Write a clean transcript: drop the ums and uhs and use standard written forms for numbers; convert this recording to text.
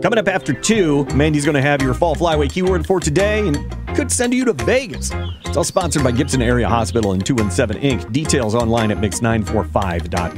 Coming up after 2, Mandy's going to have your fall flyway keyword for today and could send you to Vegas. It's all sponsored by Gibson Area Hospital and 217 Inc. Details online at mix945.com.